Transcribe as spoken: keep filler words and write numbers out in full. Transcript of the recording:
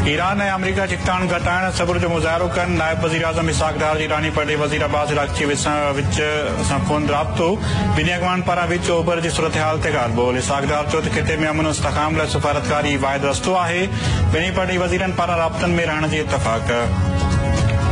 Iran ऐं अमरीका चिकताण घटाइण सबुर जो मुज़ाहिरो कनि। नायब वज़ीर आज़म इसहाक डार जी ईरानी परॾे वज़ीर अब्बास इलाक़ी विच सां फ़ोन राब्तो। ॿिन्ही अॻवान पारां विच ओभर जी सूरत हाल ते ॻाल्हि ॿोल। इसहाक डार चयो त खिते में अमन इस्तिहकाम लाइ सफ़ारतकारी वाहिद रस्तो आहे। ॿिन्ही परॾे वज़ीरनि पारां राब्तनि में रहण जी इतफ़ाक़।